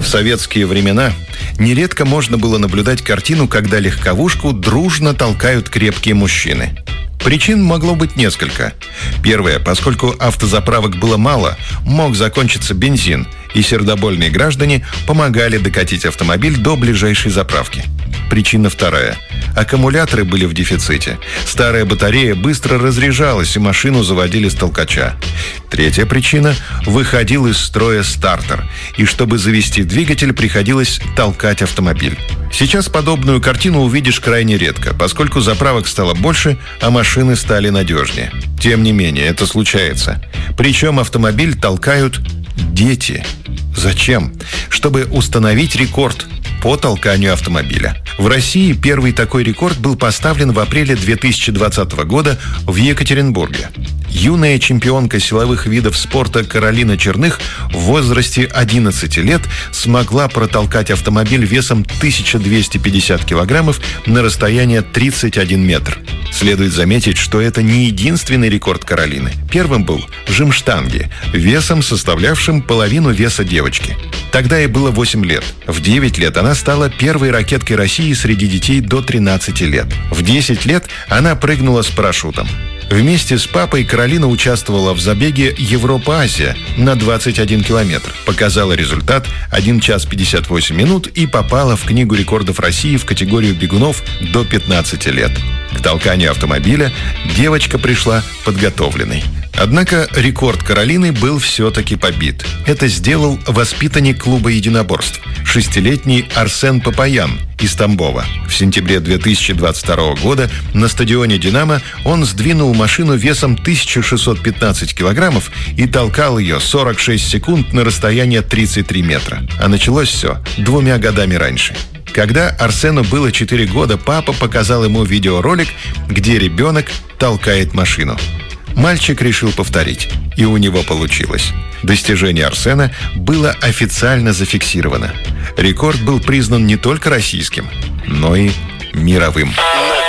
советские времена нередко можно было наблюдать картину, когда легковушку дружно толкают крепкие мужчины. Причин могло быть несколько. Первое, поскольку автозаправок было мало, мог закончиться бензин, и сердобольные граждане помогали докатить автомобиль до ближайшей заправки. Причина вторая. Аккумуляторы были в дефиците. Старая батарея быстро разряжалась, и машину заводили с толкача. Третья причина – выходил из строя стартер, и чтобы завести двигатель, приходилось толкать автомобиль. Сейчас подобную картину увидишь крайне редко, поскольку заправок стало больше, а машины стали надежнее. Тем не менее, это случается. Причем автомобиль толкают дети. Зачем? Чтобы установить рекорд по толканию автомобиля. В России первый такой рекорд был поставлен в апреле 2020 года в Екатеринбурге. Юная чемпионка силовых видов спорта Каролина Черных в возрасте 11 лет смогла протолкать автомобиль весом 1250 килограммов на расстояние 31 метр. Следует заметить, что это не единственный рекорд Каролины. Первым был жим штанги, весом составлявшим половину веса девочки. Тогда ей было 8 лет. В 9 лет она стала первой ракеткой России среди детей до 13 лет. В 10 лет она прыгнула с парашютом. Вместе с папой Каролина участвовала в забеге Европа-Азия на 21 километр. Показала результат 1 час 58 минут и попала в Книгу рекордов России в категорию бегунов до 15 лет. К толканию автомобиля девочка пришла подготовленной. Однако рекорд Каролины был все-таки побит. Это сделал воспитанник клуба единоборств, 6-летний Арсен Папаян из Тамбова. В сентябре 2022 года на стадионе «Динамо» он сдвинул машину весом 1615 килограммов и толкал ее 46 секунд на расстояние 33 метра. А началось все 2 годами раньше. Когда Арсену было 4 года, папа показал ему видеоролик, где ребенок толкает машину. Мальчик решил повторить, и у него получилось. Достижение Арсена было официально зафиксировано. Рекорд был признан не только российским, но и мировым.